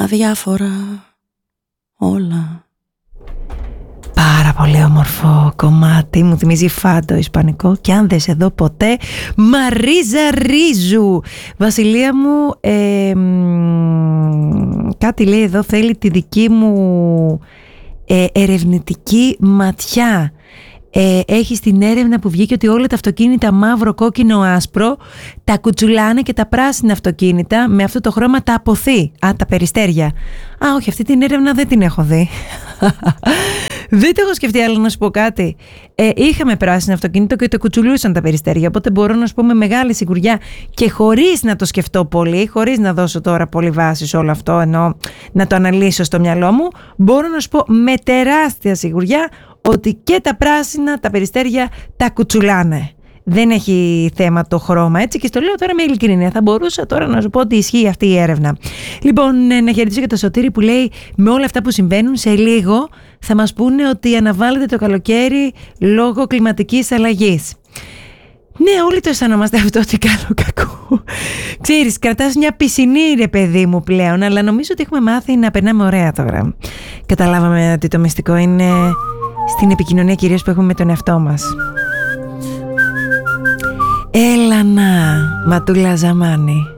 αδιάφορα όλα. Πάρα πολύ όμορφο κομμάτι, μου θυμίζει φάντο ισπανικό. Και αν δεν σε δω ποτέ, Μαρίζα Ρίζου. Βασιλεία μου, κάτι λέει εδώ, θέλει τη δική μου ερευνητική ματιά. Έχει στην έρευνα που βγήκε ότι όλα τα αυτοκίνητα μαύρο, κόκκινο, άσπρο τα κουτσουλάνε και τα πράσινα αυτοκίνητα με αυτό το χρώμα τα αποθεί. Τα περιστέρια. Όχι, αυτή την έρευνα δεν την έχω δει. Δεν το έχω σκεφτεί, αλλά να σου πω κάτι. Είχαμε πράσινο αυτοκίνητο και το κουτσουλούσαν τα περιστέρια. Οπότε μπορώ να σου πω με μεγάλη σιγουριά και χωρίς να το σκεφτώ πολύ, χωρίς να δώσω τώρα πολύ βάση σε όλο αυτό, ενώ να το αναλύσω στο μυαλό μου, μπορώ να σου πω με τεράστια σιγουριά ότι και τα πράσινα, τα περιστέρια τα κουτσουλάνε. Δεν έχει θέμα το χρώμα, έτσι, και στο λέω τώρα με ειλικρίνεια. Θα μπορούσα τώρα να σου πω ότι ισχύει αυτή η έρευνα. Λοιπόν, να χαιρετήσω και το Σωτήρη που λέει με όλα αυτά που συμβαίνουν σε λίγο θα μας πούνε ότι αναβάλλεται το καλοκαίρι λόγω κλιματικής αλλαγής. Ναι, όλοι το αισθανόμαστε αυτό, ότι καλό κακό. Ξέρεις, κρατάς μια πισινή, ρε παιδί μου, πλέον, αλλά νομίζω ότι έχουμε μάθει να περνάμε ωραία τώρα. Καταλάβαμε ότι το μυστικό είναι στην επικοινωνία κυρίως που έχουμε με τον εαυτό μας. Έλα να, Ματούλα Ζαμάνη.